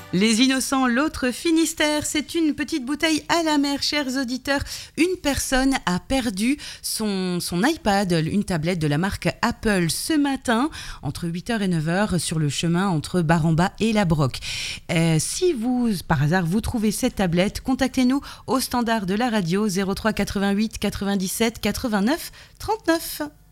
Les Innocents, l'autre Finistère, c'est une petite bouteille à la mer, chers auditeurs. Une personne a perdu son iPad, une tablette de la marque Apple ce matin, entre 8h et 9h, sur le chemin entre Bar-en-Bas et La Broque. Si vous, par hasard, vous trouvez cette tablette, contactez-nous au standard de la radio 03 88 97 89 39.